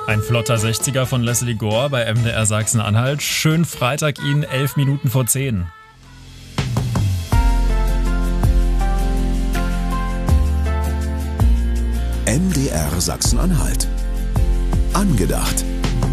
Ein flotter 60er von Leslie Gore bei MDR Sachsen-Anhalt. Schönen Freitag Ihnen, 11 Minuten vor 10. MDR Sachsen-Anhalt. Angedacht.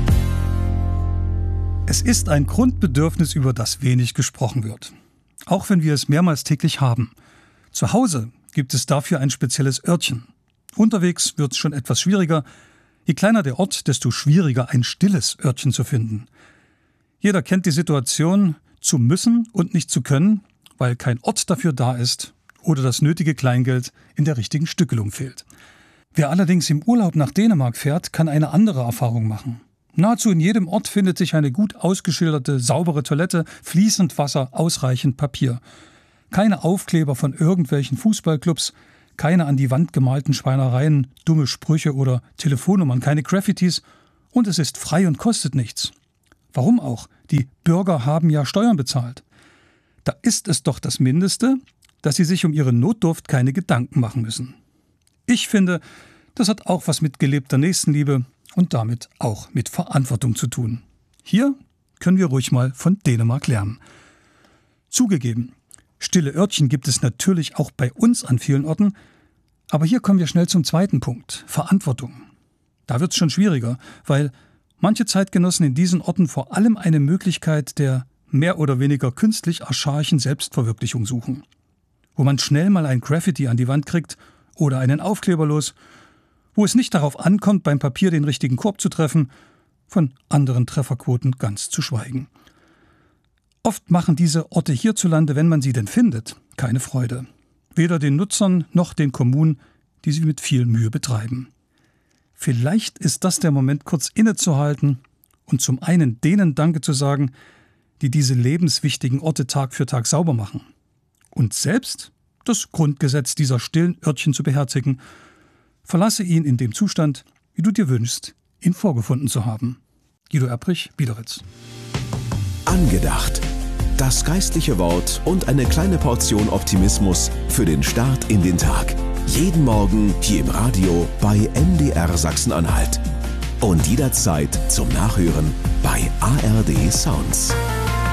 Es ist ein Grundbedürfnis, über das wenig gesprochen wird. Auch wenn wir es mehrmals täglich haben. Zu Hause gibt es dafür ein spezielles Örtchen. Unterwegs wird es schon etwas schwieriger. Je kleiner der Ort, desto schwieriger ein stilles Örtchen zu finden. Jeder kennt die Situation, zu müssen und nicht zu können, weil kein Ort dafür da ist oder das nötige Kleingeld in der richtigen Stückelung fehlt. Wer allerdings im Urlaub nach Dänemark fährt, kann eine andere Erfahrung machen. Nahezu in jedem Ort findet sich eine gut ausgeschilderte, saubere Toilette, fließend Wasser, ausreichend Papier. Keine Aufkleber von irgendwelchen Fußballclubs, keine an die Wand gemalten Schweinereien, dumme Sprüche oder Telefonnummern, keine Graffitis und es ist frei und kostet nichts. Warum auch? Die Bürger haben ja Steuern bezahlt. Da ist es doch das Mindeste, dass sie sich um ihre Notdurft keine Gedanken machen müssen. Ich finde, das hat auch was mit gelebter Nächstenliebe und damit auch mit Verantwortung zu tun. Hier können wir ruhig mal von Dänemark lernen. Zugegeben, stille Örtchen gibt es natürlich auch bei uns an vielen Orten, aber hier kommen wir schnell zum zweiten Punkt, Verantwortung. Da wird es schon schwieriger, weil manche Zeitgenossen in diesen Orten vor allem eine Möglichkeit der mehr oder weniger künstlich archaischen Selbstverwirklichung suchen. Wo man schnell mal ein Graffiti an die Wand kriegt oder einen Aufkleber los, wo es nicht darauf ankommt, beim Papier den richtigen Korb zu treffen, von anderen Trefferquoten ganz zu schweigen. Oft machen diese Orte hierzulande, wenn man sie denn findet, keine Freude. Weder den Nutzern noch den Kommunen, die sie mit viel Mühe betreiben. Vielleicht ist das der Moment, kurz innezuhalten und zum einen denen Danke zu sagen, die diese lebenswichtigen Orte Tag für Tag sauber machen. Und selbst das Grundgesetz dieser stillen Örtchen zu beherzigen. Verlasse ihn in dem Zustand, wie du dir wünschst, ihn vorgefunden zu haben. Guido Erbrich, Biederitz. Angedacht. Das geistliche Wort und eine kleine Portion Optimismus für den Start in den Tag. Jeden Morgen hier im Radio bei MDR Sachsen-Anhalt. Und jederzeit zum Nachhören bei ARD Sounds.